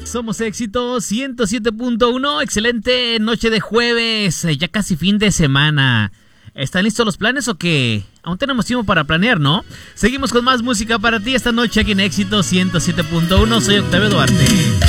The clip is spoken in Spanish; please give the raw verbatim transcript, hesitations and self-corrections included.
Somos Éxito ciento siete punto uno. Excelente noche de jueves, ya casi fin de semana. ¿Están listos los planes o qué? Aún tenemos tiempo para planear, ¿no? Seguimos con más música para ti esta noche aquí en Éxito ciento siete punto uno. Soy Octavio Duarte.